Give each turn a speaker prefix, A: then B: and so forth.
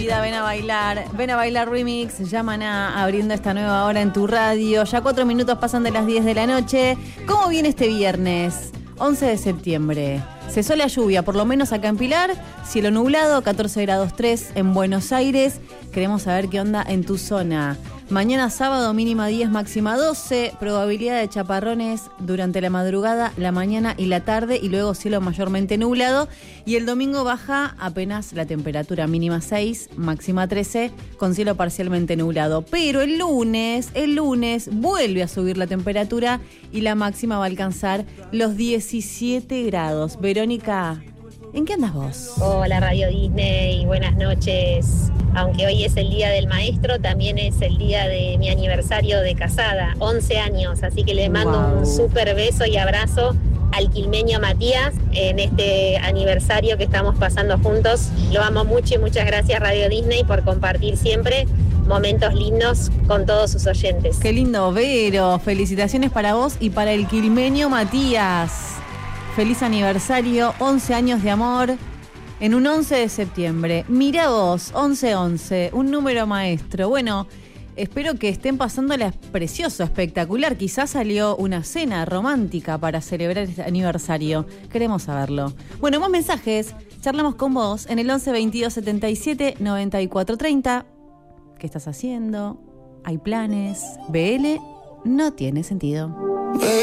A: vida, ven a bailar remix, llaman abriendo esta nueva hora en tu radio. Ya 4 minutos pasan de las 10 de la noche. ¿Cómo viene este viernes? 11 de septiembre. Cesó la lluvia, por lo menos acá en Pilar. Cielo nublado, 14 grados 3 en Buenos Aires. Queremos saber qué onda en tu zona. Mañana sábado, mínima 10, máxima 12. Probabilidad de chaparrones durante la madrugada, la mañana y la tarde. Y luego cielo mayormente nublado. Y el domingo baja apenas la temperatura, mínima 6, máxima 13, con cielo parcialmente nublado. Pero el lunes vuelve a subir la temperatura y la máxima va a alcanzar los 17 grados. Verónica, ¿en qué andas vos?
B: Hola Radio Disney, buenas noches. Aunque hoy es el Día del Maestro, también es el día de mi aniversario de casada, 11 años. Así que le mando un súper beso y abrazo al quilmeño Matías en este aniversario que estamos pasando juntos. Lo amo mucho y muchas gracias Radio Disney por compartir siempre momentos lindos con todos sus oyentes.
A: Qué lindo, Vero. Felicitaciones para vos y para el quilmeño Matías. Feliz aniversario, 11 años de amor en un 11 de septiembre. Mirá vos, 11-11, un número maestro. Bueno, espero que estén pasándola precioso, espectacular. Quizás salió una cena romántica para celebrar este aniversario. Queremos saberlo. Bueno, más mensajes. Charlamos con vos en el 11 22 77 94 30. ¿Qué estás haciendo? ¿Hay planes? BL no tiene sentido.